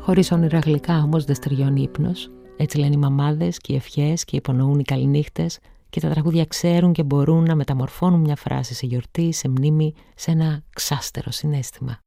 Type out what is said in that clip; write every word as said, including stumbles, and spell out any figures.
Χωρίς όνειρα γλυκά όμως δεν στεριώνει ύπνος. Έτσι λένε οι μαμάδες και οι ευχές και υπονοούν οι καληνύχτες, και τα τραγούδια ξέρουν και μπορούν να μεταμορφώνουν μια φράση σε γιορτή, σε μνήμη, σε ένα ξάστερο συναίσθημα.